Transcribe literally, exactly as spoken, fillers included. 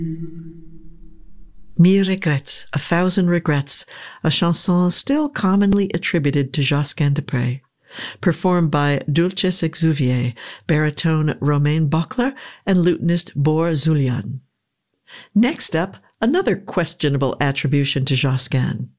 Mille regrets, a thousand regrets, a chanson still commonly attributed to Josquin des Prez, performed by Dulces Exuviae, baritone Romain Bockler, and lutenist Bor Zulian. Next up, another questionable attribution to Josquin.